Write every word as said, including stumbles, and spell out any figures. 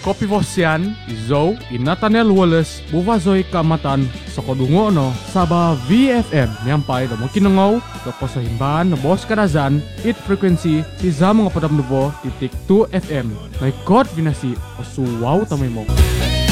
Kopi Fosian, Izo, i Nathaniel Wallace, buvazoy kamatan sa kodungo no, saba V F M, niyampay do mo kinungaw, do po sa himbahan no bos kadazan, it frequency, si za mga padam nubo, titik two F M, may God vinasi, o suwaw tamay mo.